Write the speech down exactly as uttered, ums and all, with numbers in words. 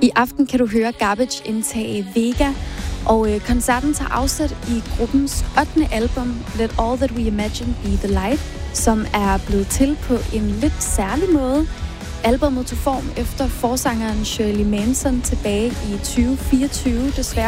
I aften kan du høre Garbage indtage Vega, og øh, koncerten tager afsæt i gruppens ottende album, Let All That We Imagine Be The Light, som er blevet til på en lidt særlig måde. Albummet tog form efter forsangeren Shirley Manson tilbage i tyve fireogtyve, desværre